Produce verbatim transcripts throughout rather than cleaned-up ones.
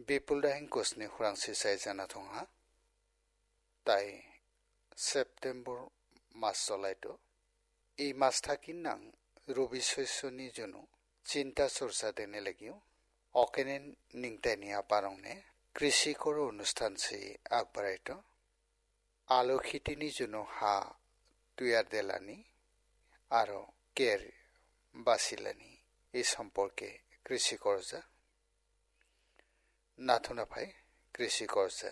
বিপুল দাহিং কোচনি খুৰাংচি চাই জানা থঙা তাই সেপ্টেম্বৰ মাস চলাইতো এই মাস থাকিন নাং রবি শস্যনি জন্য চিন্তা চর্চা দেনে লাগিও অকেনে নিংতাইনি আপারংনে কৃষি করো অনুষ্ঠান সে আগবাড়াইতো আলো খেতিনি জন্য হা তুয়ার দেলানি আরো কের বাসিলানি এই সম্পর্কে কৃষি করজা নাথুনা ভাই কৃষি করজা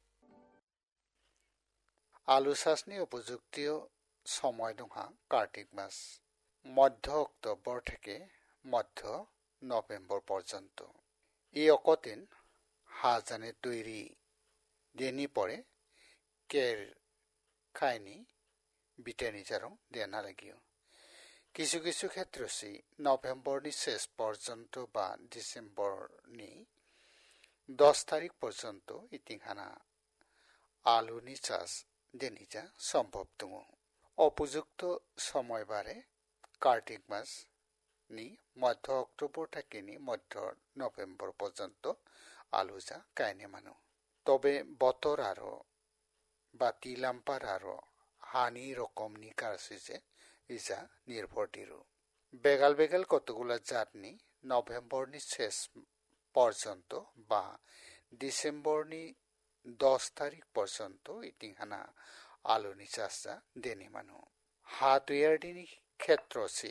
আলু চাষনি উপযুক্তীয় সময় দংহা কার্তিক মাস মধ্য অক্টোবর থেকে মধ্য নভেম্বর পর্যন্ত এই অকদিন হাজানে তৈরি দেনি পরে কের খাইনি বিটেনি জারং দেনা লাগিও কিছু কিছু ক্ষেত্রে নভেম্বরনি শেষ পর্যন্ত বা ডিসেম্বরনি দশ তারিখ পর্যন্ত ইতিহানা আলুনি চাষ দেনিজা সম্ভব দङ উপযুক্ত সময় বারে কার্তিক মাস নি মধ্য অক্টোবর থেকে নি মধ্য নভেম্বর পর্যন্ত আলুজা গাইনে মানো তবে বতর আরো বা তিলাম্পার আরো হানি রকমনি কারসিজে ইজা নির্ভর দিরু বেগাল বেগাল কতগুলা জাতনি নভেম্বরনি শেষ পর্যন্ত বা ডিসেম্বরনি দশ তারিখ পর্যন্ত ইতিহানা আলুনি চাষা দেনি মানো হা তুয়ারদিনি ক্ষেত্রসি